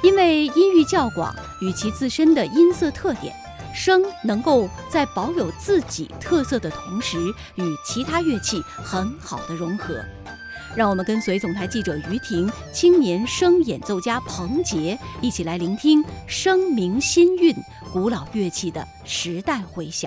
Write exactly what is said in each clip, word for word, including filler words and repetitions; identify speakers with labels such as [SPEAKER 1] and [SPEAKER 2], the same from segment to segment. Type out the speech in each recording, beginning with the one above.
[SPEAKER 1] 因为音域较广，与其自身的音色特点，笙能够在保有自己特色的同时，与其他乐器很好的融合。让我们跟随总台记者于婷、青年笙演奏家彭杰一起来聆听笙鸣新韵，古老乐器的时代回响。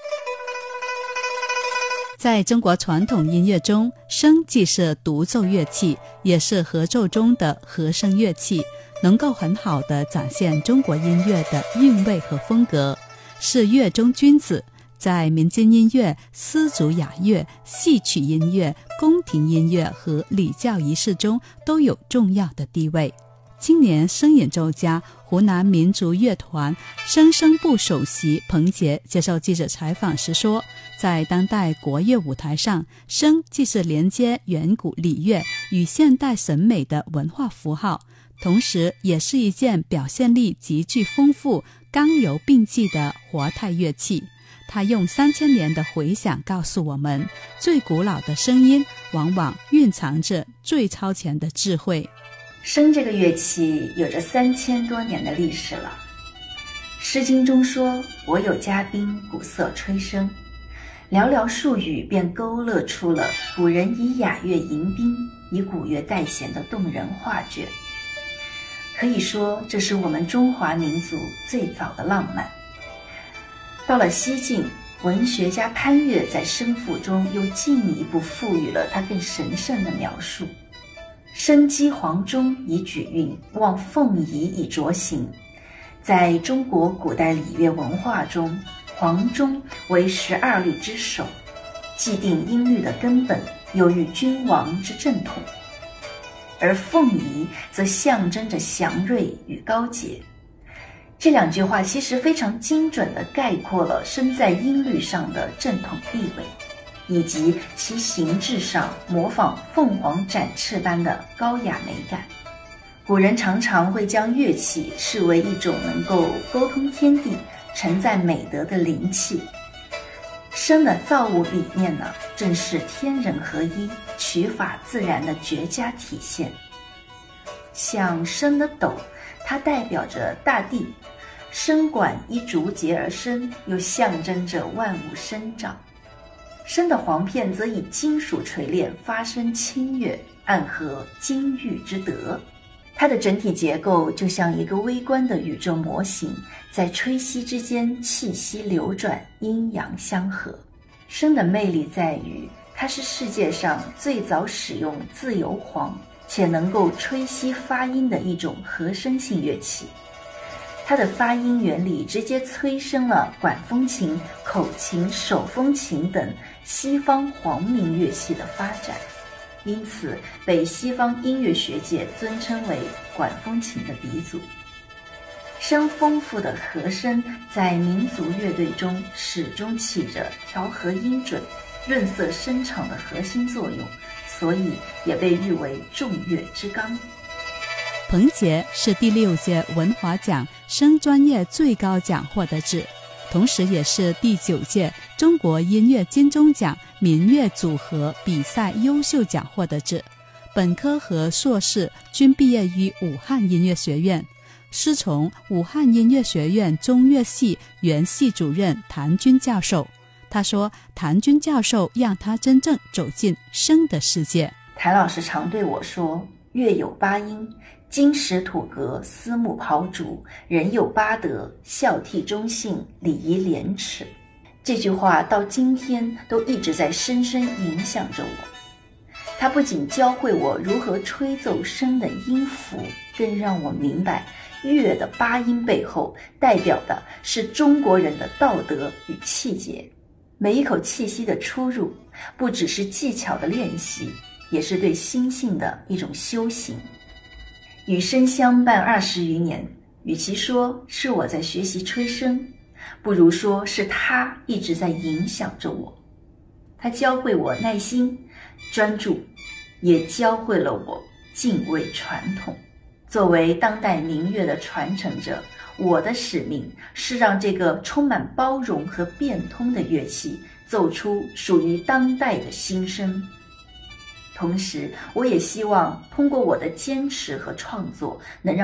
[SPEAKER 2] 在中国传统音乐中，笙既是独奏乐器，也是合奏中的和声乐器，能够很好地展现中国音乐的韵味和风格，是乐中君子，在民间音乐、丝竹雅乐、戏曲音乐、宫廷音乐和礼教仪式中都有重要的地位。青年笙演奏家湖南民族乐团笙声部首席彭杰接受记者采访时说，在当代国乐舞台上，笙既是连接远古礼乐与现代审美的文化符号，同时也是一件表现力极具丰富、刚柔并济的活态乐器。他用三千年的回响告诉我们，最古老的声音往往蕴藏着最超前的智慧。
[SPEAKER 3] 笙这个乐器有着三千多年的历史了。诗经中说，我有嘉宾，鼓瑟吹笙，寥寥数语便勾勒出了古人以雅乐迎宾，以古乐代弦的动人画卷。可以说，这是我们中华民族最早的浪漫。到了西晋，文学家潘岳在《笙赋》中又进一步赋予了它更神圣的描述。笙击黄钟以举韵，望凤仪以着形。在中国古代礼乐文化中，黄钟为十二律之首，既定音律的根本，又喻君王之正统；而凤仪则象征着祥瑞与高洁。这两句话其实非常精准地概括了笙在音律上的正统地位，以及其形制上模仿凤凰展翅般的高雅美感。古人常常会将乐器视为一种能够沟通天地、承载美德的灵器。笙的造物理念呢，正是天人合一、取法自然的绝佳体现。像笙的斗，它代表着大地，笙管依竹节而生，又象征着万物生长。笙的簧片则以金属锤炼，发声清越，暗合金玉之德。它的整体结构就像一个微观的宇宙模型，在吹息之间气息流转，阴阳相合。笙的魅力在于，它是世界上最早使用自由簧且能够吹息发音的一种和声性乐器。它的发音原理直接催生了管风琴、口琴、手风琴等西方黄鸣乐器的发展，因此被西方音乐学界尊称为管风琴的鼻祖。笙丰富的和声在民族乐队中始终起着调和音准、润色声场的核心作用，所以也被誉为众乐之纲。
[SPEAKER 2] 彭杰是第六届文华奖笙专业最高奖获得者，同时也是第九届中国音乐金钟奖民乐组合比赛优秀奖获得者。本科和硕士均毕业于武汉音乐学院，师从武汉音乐学院中乐系原系主任谭军教授。他说，谭军教授让他真正走进笙的世界。
[SPEAKER 3] 谭老师常对我说，乐有八音，金石土革，丝木刨竹；人有八德，孝悌忠信，礼仪廉耻。这句话到今天都一直在深深影响着我。它不仅教会我如何吹奏笙的音符，更让我明白乐的八音背后代表的是中国人的道德与气节。每一口气息的出入，不只是技巧的练习，也是对心性的一种修行。与笙相伴二十余年，与其说是我在学习吹笙，不如说是它一直在影响着我。它教会我耐心、专注，也教会了我敬畏传统。作为当代民乐的传承者，我的使命是让这个充满包容和变通的乐器奏出属于当代的新声。同时，我也希望通过我的坚持和创作，能让